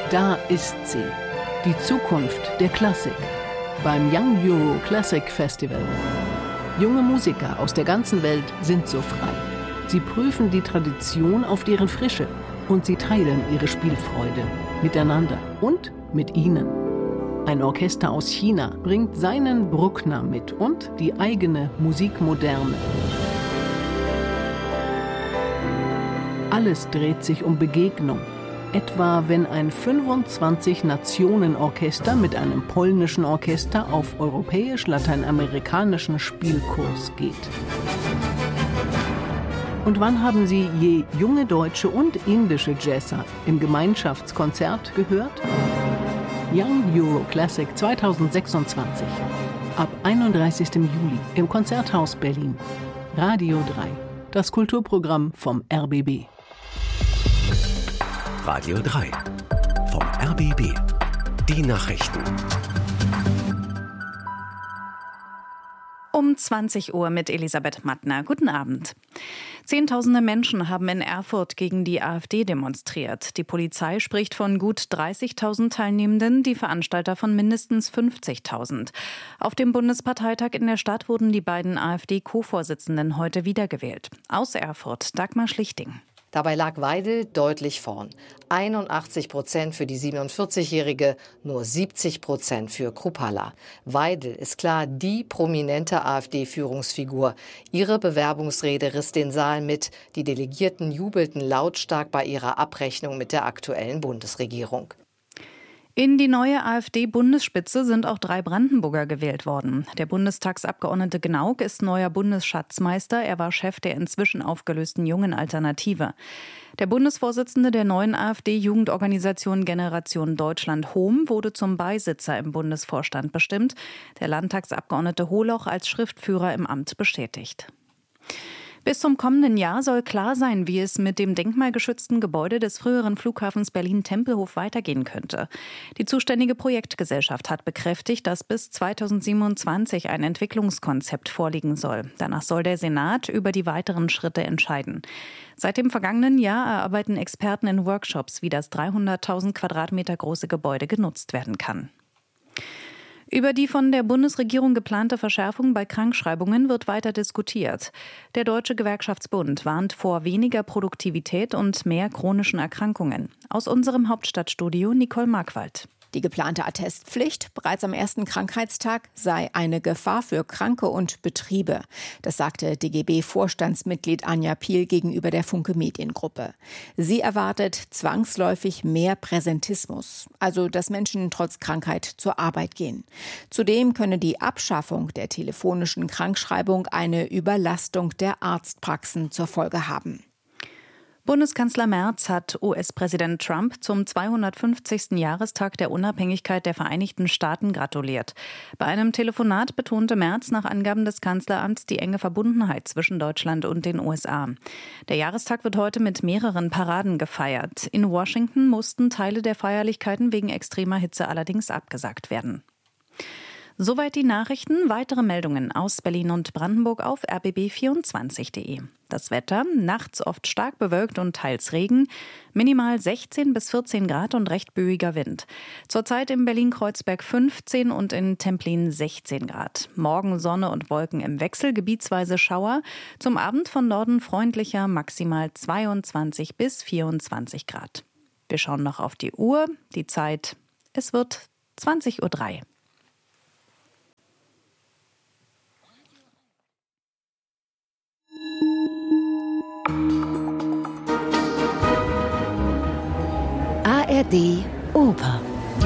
Da ist sie, die Zukunft der Klassik, beim Young Euro Classic Festival. Junge Musiker aus der ganzen Welt sind so frei. Sie prüfen die Tradition auf deren Frische und sie teilen ihre Spielfreude miteinander und mit ihnen. Ein Orchester aus China bringt seinen Bruckner mit und die eigene Musikmoderne. Alles dreht sich um Begegnung. Etwa wenn ein 25-Nationen-Orchester mit einem polnischen Orchester auf europäisch-lateinamerikanischen Spielkurs geht. Und wann haben Sie je junge deutsche und indische Jazzer im Gemeinschaftskonzert gehört? Young Euro Classic 2026. Ab 31. Juli im Konzerthaus Berlin. Radio 3. Das Kulturprogramm vom RBB. Radio 3 vom RBB. Die Nachrichten. Um 20 Uhr mit Elisabeth Mattner. Guten Abend. Zehntausende Menschen haben in Erfurt gegen die AfD demonstriert. Die Polizei spricht von gut 30.000 Teilnehmenden, die Veranstalter von mindestens 50.000. Auf dem Bundesparteitag in der Stadt wurden die beiden AfD-Co-Vorsitzenden heute wiedergewählt. Aus Erfurt, Dagmar Schlichting. Dabei lag Weidel deutlich vorn. 81% für die 47-Jährige, nur 70% für Kruppalla. Weidel ist klar die prominente AfD-Führungsfigur. Ihre Bewerbungsrede riss den Saal mit. Die Delegierten jubelten lautstark bei ihrer Abrechnung mit der aktuellen Bundesregierung. In die neue AfD-Bundesspitze sind auch 3 Brandenburger gewählt worden. Der Bundestagsabgeordnete Gnauk ist neuer Bundesschatzmeister. Er war Chef der inzwischen aufgelösten Jungen Alternative. Der Bundesvorsitzende der neuen AfD-Jugendorganisation Generation Deutschland Hohm wurde zum Beisitzer im Bundesvorstand bestimmt. Der Landtagsabgeordnete Holoch als Schriftführer im Amt bestätigt. Bis zum kommenden Jahr soll klar sein, wie es mit dem denkmalgeschützten Gebäude des früheren Flughafens Berlin-Tempelhof weitergehen könnte. Die zuständige Projektgesellschaft hat bekräftigt, dass bis 2027 ein Entwicklungskonzept vorliegen soll. Danach soll der Senat über die weiteren Schritte entscheiden. Seit dem vergangenen Jahr erarbeiten Experten in Workshops, wie das 300.000 Quadratmeter große Gebäude genutzt werden kann. Über die von der Bundesregierung geplante Verschärfung bei Krankschreibungen wird weiter diskutiert. Der Deutsche Gewerkschaftsbund warnt vor weniger Produktivität und mehr chronischen Erkrankungen. Aus unserem Hauptstadtstudio Nicole Markwald. Die geplante Attestpflicht bereits am ersten Krankheitstag sei eine Gefahr für Kranke und Betriebe. Das sagte DGB-Vorstandsmitglied Anja Piel gegenüber der Funke Mediengruppe. Sie erwartet zwangsläufig mehr Präsentismus, also dass Menschen trotz Krankheit zur Arbeit gehen. Zudem könne die Abschaffung der telefonischen Krankschreibung eine Überlastung der Arztpraxen zur Folge haben. Bundeskanzler Merz hat US-Präsident Trump zum 250. Jahrestag der Unabhängigkeit der Vereinigten Staaten gratuliert. Bei einem Telefonat betonte Merz nach Angaben des Kanzleramts die enge Verbundenheit zwischen Deutschland und den USA. Der Jahrestag wird heute mit mehreren Paraden gefeiert. In Washington mussten Teile der Feierlichkeiten wegen extremer Hitze allerdings abgesagt werden. Soweit die Nachrichten. Weitere Meldungen aus Berlin und Brandenburg auf rbb24.de. Das Wetter, nachts oft stark bewölkt und teils Regen, minimal 16 bis 14 Grad und recht böiger Wind. Zurzeit in Berlin-Kreuzberg 15 und in Templin 16 Grad. Morgen Sonne und Wolken im Wechsel, gebietsweise Schauer. Zum Abend von Norden freundlicher, maximal 22 bis 24 Grad. Wir schauen noch auf die Uhr. Die Zeit, es wird 20:03 Uhr. ARD Oper.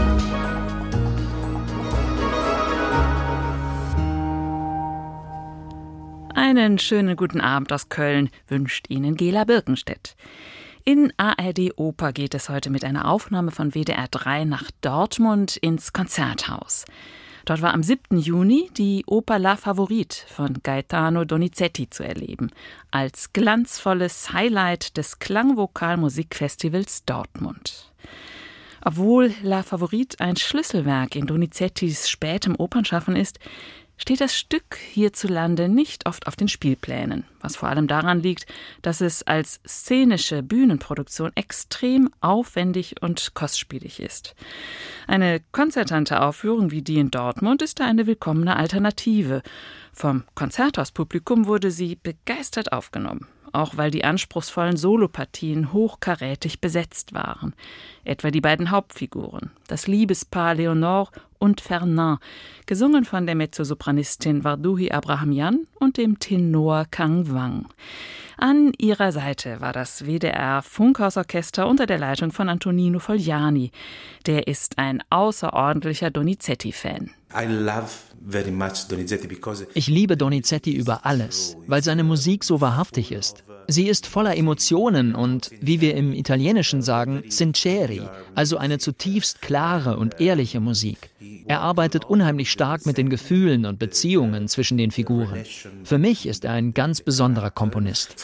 Einen schönen guten Abend aus Köln wünscht Ihnen Gela Birkenstedt. In ARD Oper geht es heute mit einer Aufnahme von WDR 3 nach Dortmund ins Konzerthaus. Dort war am 7. Juni die Oper La Favorite von Gaetano Donizetti zu erleben, als glanzvolles Highlight des Klangvokal-Musikfestivals Dortmund. Obwohl La Favorite ein Schlüsselwerk in Donizettis spätem Opernschaffen ist, steht das Stück hierzulande nicht oft auf den Spielplänen, was vor allem daran liegt, dass es als szenische Bühnenproduktion extrem aufwendig und kostspielig ist. Eine konzertante Aufführung wie die in Dortmund ist da eine willkommene Alternative. Vom Konzerthauspublikum wurde sie begeistert aufgenommen, auch weil die anspruchsvollen Solopartien hochkarätig besetzt waren. Etwa die beiden Hauptfiguren, das Liebespaar Leonore und Fernand, gesungen von der Mezzosopranistin Varduhi Abrahamian und dem Tenor Kang Wang. An ihrer Seite war das WDR-Funkhausorchester unter der Leitung von Antonino Fogliani. Der ist ein außerordentlicher Donizetti-Fan. Ich liebe Donizetti über alles, weil seine Musik so wahrhaftig ist. Sie ist voller Emotionen und, wie wir im Italienischen sagen, sinceri, also eine zutiefst klare und ehrliche Musik. Er arbeitet unheimlich stark mit den Gefühlen und Beziehungen zwischen den Figuren. Für mich ist er ein ganz besonderer Komponist.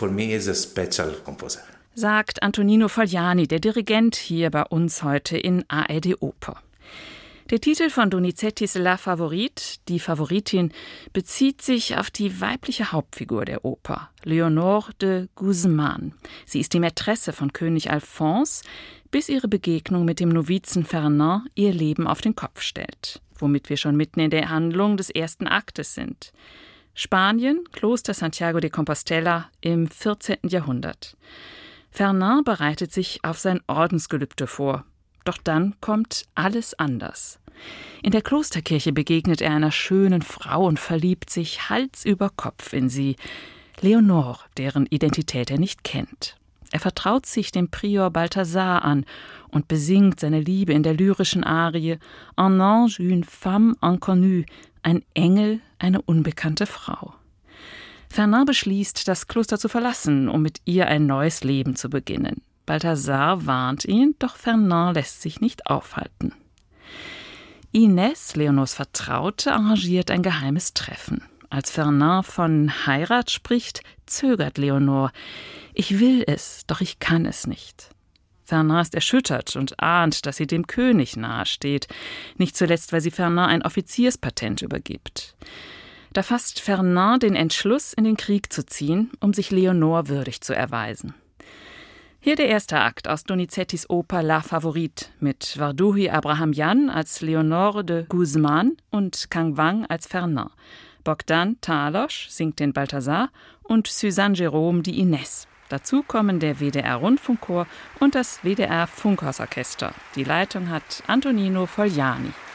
Sagt Antonino Fogliani, der Dirigent hier bei uns heute in ARD Oper. Der Titel von Donizettis La Favorite, die Favoritin, bezieht sich auf die weibliche Hauptfigur der Oper, Leonore de Guzman. Sie ist die Mätresse von König Alphonse, bis ihre Begegnung mit dem Novizen Fernand ihr Leben auf den Kopf stellt, womit wir schon mitten in der Handlung des ersten Aktes sind. Spanien, Kloster Santiago de Compostela im 14. Jahrhundert. Fernand bereitet sich auf sein Ordensgelübde vor. Doch dann kommt alles anders. In der Klosterkirche begegnet er einer schönen Frau und verliebt sich Hals über Kopf in sie, Leonore, deren Identität er nicht kennt. Er vertraut sich dem Prior Balthasar an und besingt seine Liebe in der lyrischen Arie Un ange, une femme inconnue, ein Engel, eine unbekannte Frau. Fernand beschließt, das Kloster zu verlassen, um mit ihr ein neues Leben zu beginnen. Balthasar warnt ihn, doch Fernand lässt sich nicht aufhalten. Inès, Leonors Vertraute, arrangiert ein geheimes Treffen. Als Fernand von Heirat spricht, zögert Leonore. Ich will es, doch ich kann es nicht. Fernand ist erschüttert und ahnt, dass sie dem König nahesteht, nicht zuletzt, weil sie Fernand ein Offizierspatent übergibt. Da fasst Fernand den Entschluss, in den Krieg zu ziehen, um sich Leonore würdig zu erweisen. Hier der erste Akt aus Donizettis Oper La Favorite mit Varduhi Abrahamian als Leonore de Guzman und Kang Wang als Fernand. Bogdan Talosch singt den Balthasar und Suzanne Jerome die Inès. Dazu kommen der WDR-Rundfunkchor und das WDR-Funkhausorchester. Die Leitung hat Antonino Fogliani.